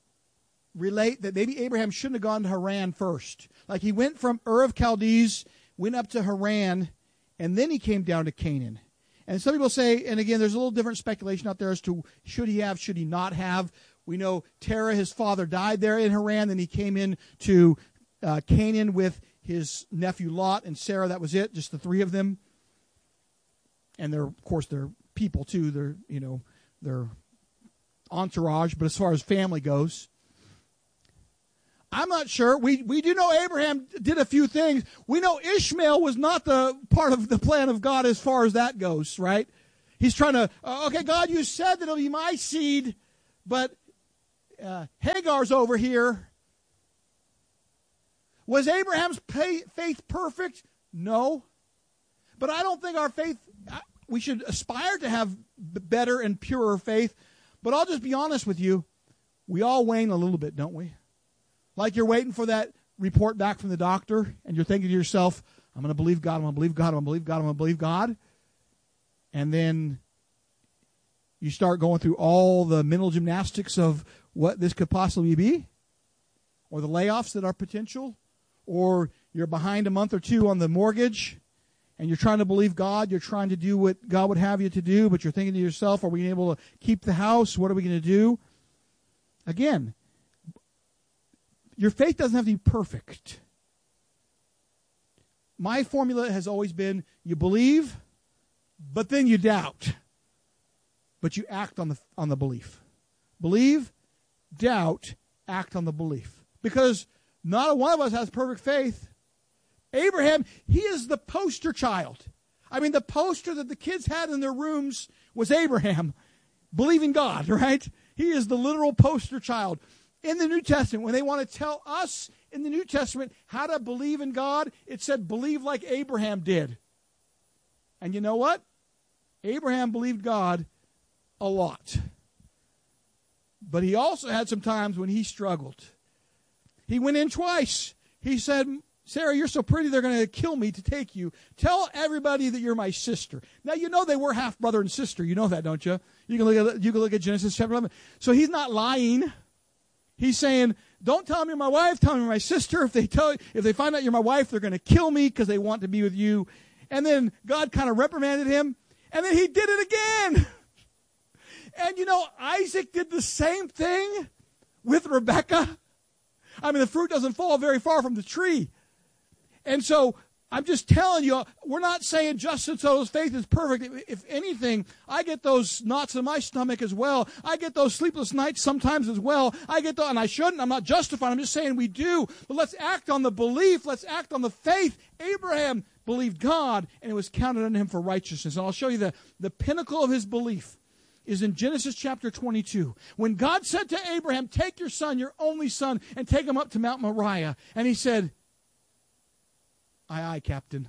relate that maybe Abraham shouldn't have gone to Haran first. Like he went from Ur of Chaldees, went up to Haran, and then he came down to Canaan. And some people say, and again, there's a little different speculation out there as to should he have, should he not have. We know Terah, his father, died there in Haran. Then he came in to uh, Canaan with his nephew Lot and Sarah. That was it, just the three of them. And they're, of course, they're people too. They're, you know, they're entourage. But as far as family goes, I'm not sure. We we do know Abraham did a few things. We know Ishmael was not the part of the plan of God as far as that goes, right? He's trying to, uh, okay, God, you said that it'll be my seed, but uh, Hagar's over here. Was Abraham's pay, faith perfect? No. But I don't think our faith, we should aspire to have better and purer faith. But I'll just be honest with you. We all wane a little bit, don't we? Like you're waiting for that report back from the doctor, and you're thinking to yourself, I'm going to believe God, I'm going to believe God, I'm going to believe God, I'm going to believe God. And then you start going through all the mental gymnastics of what this could possibly be, or the layoffs that are potential, or you're behind a month or two on the mortgage, and you're trying to believe God, you're trying to do what God would have you to do, but you're thinking to yourself, are we able to keep the house? What are we going to do? Again, your faith doesn't have to be perfect. My formula has always been you believe, but then you doubt. But you act on the on the belief. Believe, doubt, act on the belief. Because not one of us has perfect faith. Abraham, he is the poster child. I mean, the poster that the kids had in their rooms was Abraham believing God, right? He is the literal poster child. In the New Testament, when they want to tell us in the New Testament how to believe in God, it said believe like Abraham did. And you know what? Abraham believed God a lot. But he also had some times when he struggled. He went in twice. He said, Sarah, you're so pretty, they're going to kill me to take you. Tell everybody that you're my sister. Now, you know they were half brother and sister. You know that, don't you? You can look at, you can look at Genesis chapter eleven. So he's not lying. He's saying, don't tell them you're my wife, tell them you're my sister. If they tell, if they find out you're my wife, they're going to kill me because they want to be with you. And then God kind of reprimanded him, and then he did it again. And you know, Isaac did the same thing with Rebekah. I mean, the fruit doesn't fall very far from the tree. And so I'm just telling you, we're not saying Justin Soto's faith is perfect. If anything, I get those knots in my stomach as well. I get those sleepless nights sometimes as well. I get those, and I shouldn't. I'm not justifying. I'm just saying we do. But let's act on the belief. Let's act on the faith. Abraham believed God, and it was counted unto him for righteousness. And I'll show you the, the pinnacle of his belief is in Genesis chapter twenty-two. When God said to Abraham, take your son, your only son, and take him up to Mount Moriah. And he said, Aye, aye, Captain.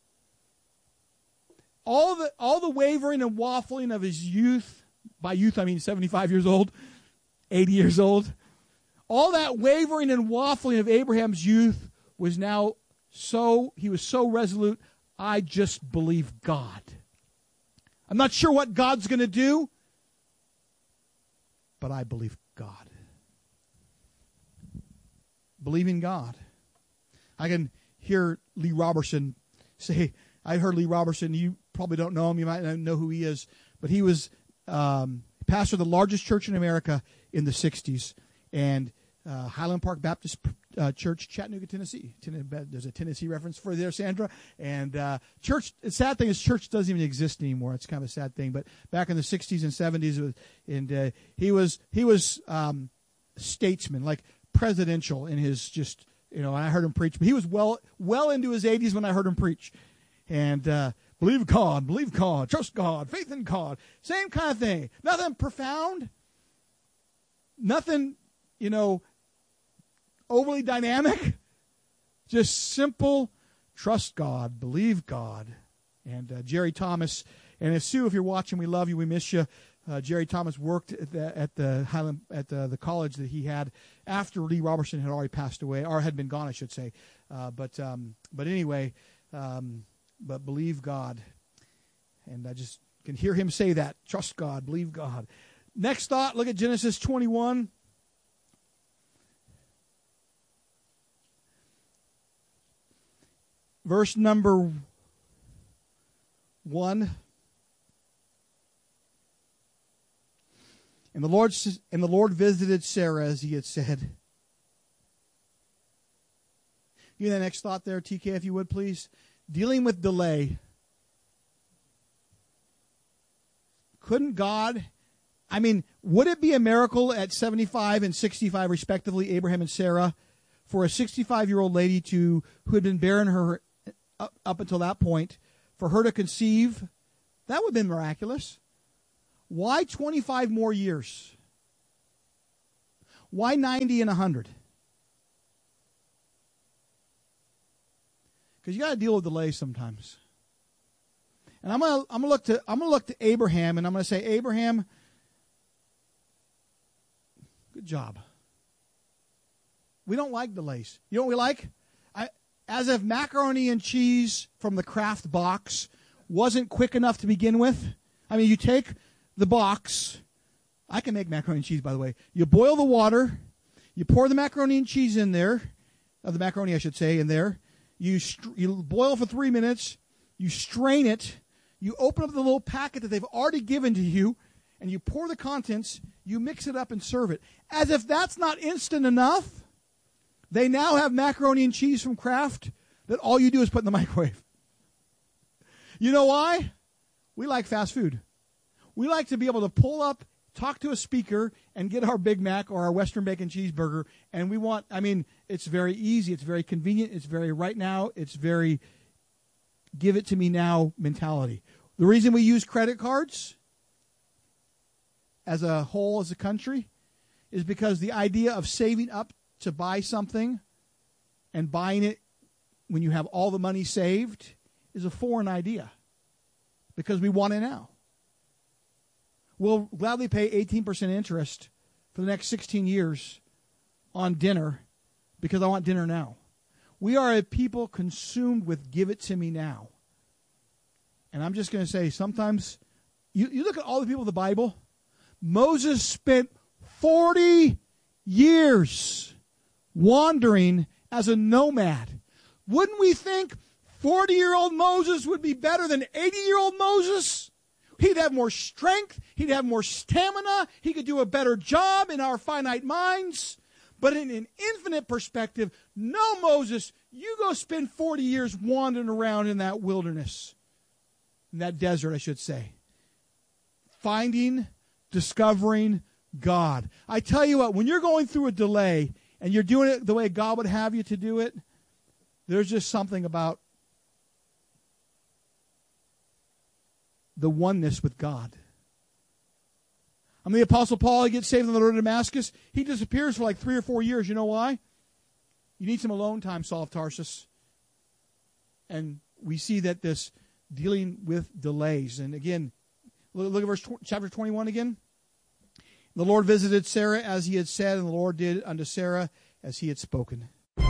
All the all the wavering and waffling of his youth, by youth I mean seventy-five years old, eighty years old, all that wavering and waffling of Abraham's youth was now so, he was so resolute, I just believe God. I'm not sure what God's going to do, but I believe God. Believing God. I can hear Lee Robertson say, I heard Lee Robertson, you probably don't know him, you might not know who he is, but he was um, pastor of the largest church in America in the sixties, and uh, Highland Park Baptist uh, Church, Chattanooga, Tennessee. There's a Tennessee reference for there, Sandra. And uh, church, the sad thing is church doesn't even exist anymore. It's kind of a sad thing, but back in the sixties and seventies, it was, and uh, he was, he was um, statesman, like presidential in his just, you know, and I heard him preach. But he was well well into his eighties when I heard him preach. And uh, believe God, believe God, trust God, faith in God. Same kind of thing. Nothing profound. Nothing, you know, overly dynamic. Just simple, trust God, believe God. And uh, Jerry Thomas, and if Sue, if you're watching, we love you, we miss you. Uh, Jerry Thomas worked at the, at the Highland at the, the college that he had after Lee Robertson had already passed away, or had been gone, I should say. Uh, but um, but anyway, um, but believe God, and I just can hear him say that. Trust God, believe God. Next thought. Look at Genesis twenty-one. verse number one. And the Lord and the Lord visited Sarah as he had said. Give me that next thought there, T K, if you would, please. Dealing with delay. Couldn't God, I mean, would it be a miracle at seventy-five and sixty-five, respectively, Abraham and Sarah, for a sixty-five-year-old lady to who had been barren her up, up until that point, for her to conceive? That would have been miraculous. Why twenty-five more years? Why ninety and one hundred? Because you got to deal with delay sometimes. And I'm gonna I'm gonna look to I'm gonna look to Abraham, and I'm gonna say, Abraham, good job. We don't like delays. You know what we like? I, as if macaroni and cheese from the Kraft box wasn't quick enough to begin with. I mean, you take the box. I can make macaroni and cheese, by the way. You boil the water. You pour the macaroni and cheese in there. Uh, the macaroni, I should say, in there. You str- you boil for three minutes. You strain it. You open up the little packet that they've already given to you, and you pour the contents. You mix it up and serve it. As if that's not instant enough, they now have macaroni and cheese from Kraft that all you do is put in the microwave. You know why? We like fast food. We like to be able to pull up, talk to a speaker, and get our Big Mac or our Western Bacon Cheeseburger. And we want, I mean, it's very easy. It's very convenient. It's very right now. It's very give it to me now mentality. The reason we use credit cards as a whole, as a country, is because the idea of saving up to buy something and buying it when you have all the money saved is a foreign idea because we want it now. We'll gladly pay eighteen percent interest for the next sixteen years on dinner because I want dinner now. We are a people consumed with give it to me now. And I'm just going to say, sometimes, you, you look at all the people of the Bible, Moses spent forty years wandering as a nomad. Wouldn't we think forty-year-old Moses would be better than eighty-year-old Moses? He'd have more strength. He'd have more stamina. He could do a better job in our finite minds. But in an infinite perspective, no, Moses, you go spend forty years wandering around in that wilderness, in that desert, I should say, finding, discovering God. I tell you what, when you're going through a delay and you're doing it the way God would have you to do it, there's just something about the oneness with God. I mean, the Apostle Paul, he gets saved on the road to Damascus. He disappears for like three or four years. You know why? You need some alone time, Saul of Tarsus. And we see that this dealing with delays. And again, look at verse chapter twenty-one again. The Lord visited Sarah as he had said, and the Lord did unto Sarah as he had spoken.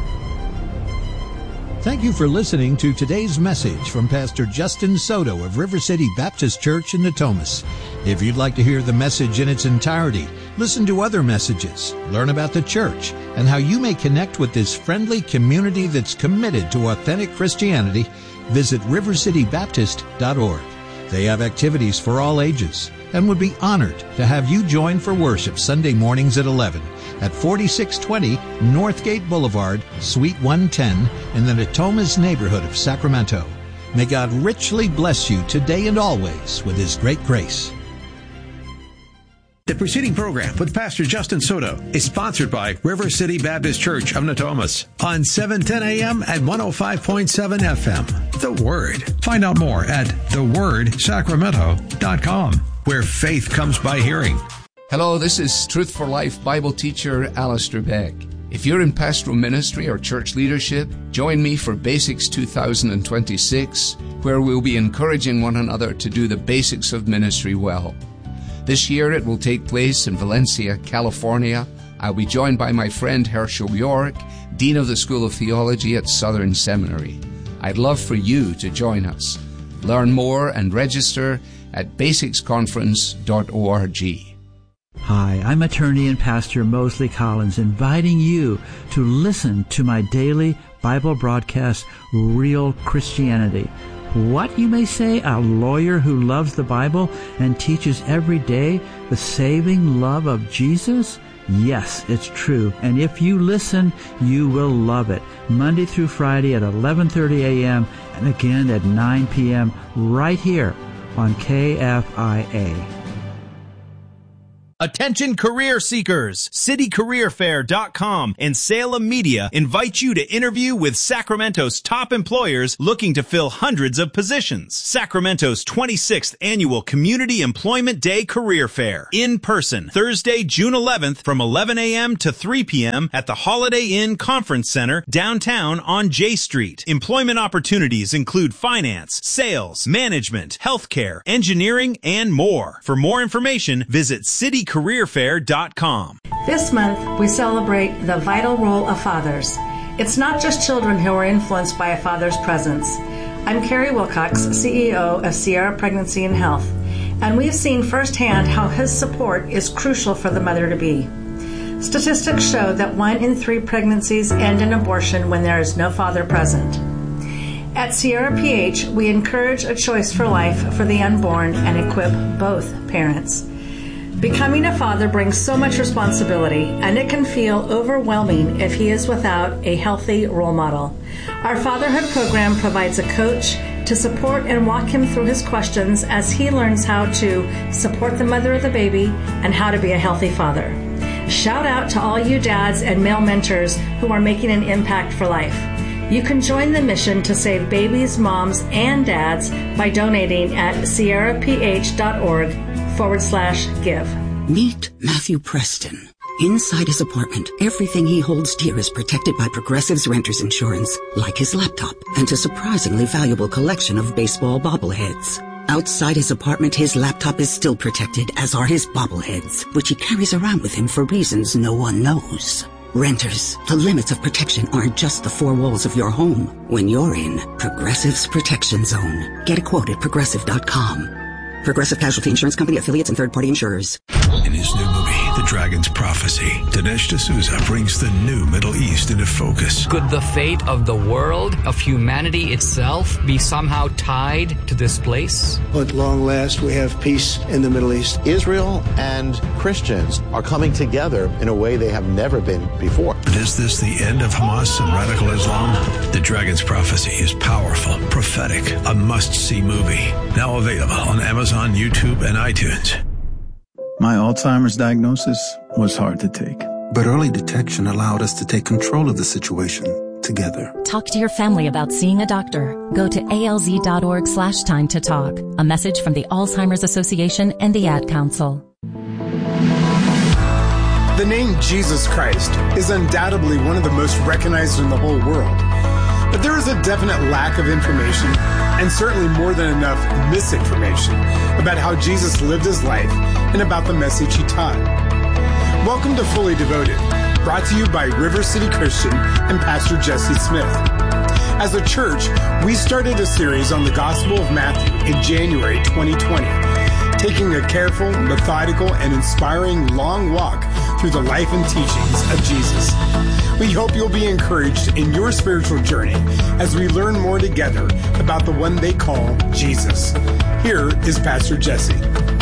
Thank you for listening to today's message from Pastor Justin Soto of River City Baptist Church in Natomas. If you'd like to hear the message in its entirety, listen to other messages, learn about the church, and how you may connect with this friendly community that's committed to authentic Christianity, visit river city baptist dot org. They have activities for all ages and would be honored to have you join for worship Sunday mornings at eleven at forty-six twenty Northgate Boulevard, Suite one ten in the Natomas neighborhood of Sacramento. May God richly bless you today and always with His great grace. The preceding program with Pastor Justin Soto is sponsored by River City Baptist Church of Natomas on seven ten a.m. and one oh five point seven F M. The Word. Find out more at the word sacramento dot com, where faith comes by hearing. Hello, this is Truth for Life Bible teacher Alistair Beck. If you're in pastoral ministry or church leadership, join me for Basics two thousand twenty-six, where we'll be encouraging one another to do the basics of ministry well. This year it will take place in Valencia, California. I'll be joined by my friend Herschel York, Dean of the School of Theology at Southern Seminary. I'd love for you to join us. Learn more and register at basics conference dot org. Hi, I'm attorney and pastor Mosley Collins, inviting you to listen to my daily Bible broadcast, Real Christianity. What, you may say, a lawyer who loves the Bible and teaches every day the saving love of Jesus? Yes, it's true. And if you listen, you will love it. Monday through Friday at eleven thirty a.m. and again at nine p.m. right here on K F I A. Attention career seekers! City Career Fair dot com and Salem Media invite you to interview with Sacramento's top employers looking to fill hundreds of positions. Sacramento's twenty-sixth Annual Community Employment Day Career Fair. In person, Thursday, June eleventh from eleven a.m. to three p.m. at the Holiday Inn Conference Center downtown on J Street. Employment opportunities include finance, sales, management, healthcare, engineering, and more. For more information, visit City Career Fair dot com. This month, we celebrate the vital role of fathers. It's not just children who are influenced by a father's presence. I'm Carrie Wilcox, C E O of Sierra Pregnancy and Health, and we've seen firsthand how his support is crucial for the mother-to-be. Statistics show that one in three pregnancies end in abortion when there is no father present. At Sierra P H, we encourage a choice for life for the unborn and equip both parents. Becoming a father brings so much responsibility, and it can feel overwhelming if he is without a healthy role model. Our fatherhood program provides a coach to support and walk him through his questions as he learns how to support the mother of the baby and how to be a healthy father. Shout out to all you dads and male mentors who are making an impact for life. You can join the mission to save babies, moms, and dads by donating at sierra p h dot org forward slash give. Meet Matthew Preston. Inside his apartment, everything he holds dear is protected by Progressive's renter's insurance, like his laptop and a surprisingly valuable collection of baseball bobbleheads. Outside his apartment, his laptop is still protected, as are his bobbleheads, which he carries around with him for reasons no one knows. Renters, the limits of protection aren't just the four walls of your home. When you're in Progressive's Protection Zone, get a quote at progressive dot com. Progressive Casualty Insurance Company, affiliates, and third-party insurers. In his new movie, The Dragon's Prophecy, Dinesh D'Souza brings the new Middle East into focus. Could the fate of the world, of humanity itself, be somehow tied to this place? At long last, we have peace in the Middle East. Israel and Christians are coming together in a way they have never been before. But is this the end of Hamas and radical Islam? The Dragon's Prophecy is powerful, prophetic, a must-see movie. Now available on Amazon, YouTube, and iTunes. My Alzheimer's diagnosis was hard to take, but early detection allowed us to take control of the situation together. Talk to your family about seeing a doctor. Go to alz.org slash time to talk. A message from the Alzheimer's Association and the Ad Council. The name Jesus Christ is undoubtedly one of the most recognized in the whole world. But there is a definite lack of information, and certainly more than enough misinformation, about how Jesus lived his life and about the message he taught. Welcome to Fully Devoted, brought to you by River City Christian and Pastor Jesse Smith. As a church, we started a series on the Gospel of Matthew in January twenty twenty, taking a careful, methodical, and inspiring long walk through the life and teachings of Jesus. We hope you'll be encouraged in your spiritual journey as we learn more together about the one they call Jesus. Here is Pastor Jesse.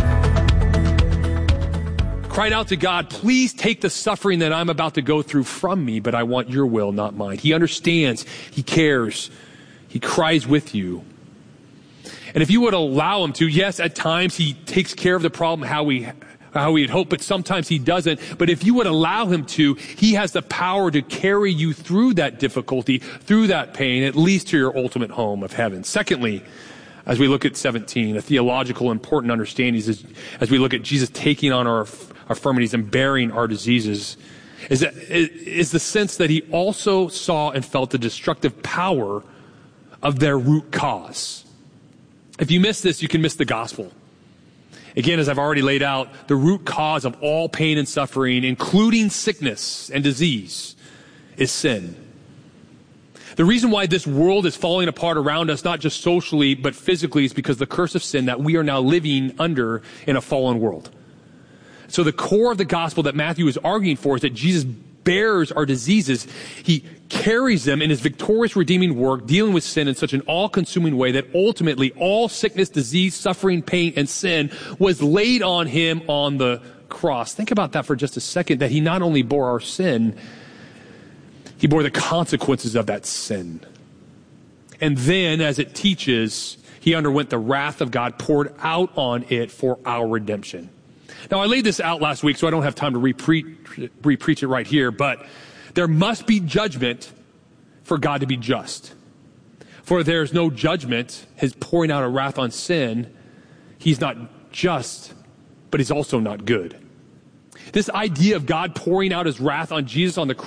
Cried out to God, please take the suffering that I'm about to go through from me, but I want your will, not mine. He understands. He cares. He cries with you. And if you would allow him to, yes, at times he takes care of the problem how we how we'd hope, but sometimes he doesn't. But if you would allow him to, he has the power to carry you through that difficulty, through that pain, at least to your ultimate home of heaven. Secondly, as we look at seventeen, a theological important understanding is as we look at Jesus taking on our infirmities and bearing our diseases, is that is the sense that he also saw and felt the destructive power of their root cause. If you miss this, you can miss the gospel. Again, as I've already laid out, the root cause of all pain and suffering, including sickness and disease, is sin. The reason why this world is falling apart around us, not just socially, but physically, is because the curse of sin that we are now living under in a fallen world. So the core of the gospel that Matthew is arguing for is that Jesus bears our diseases. He carries them in his victorious redeeming work, dealing with sin in such an all-consuming way that ultimately all sickness, disease, suffering, pain, and sin was laid on him on the cross. Think about that for just a second, that he not only bore our sin, he bore the consequences of that sin. And then, as it teaches, he underwent the wrath of God poured out on it for our redemption. Now, I laid this out last week, so I don't have time to re-preach, re-preach it right here, but there must be judgment for God to be just. For there's no judgment, his pouring out a wrath on sin, he's not just, but he's also not good. This idea of God pouring out his wrath on Jesus on the cross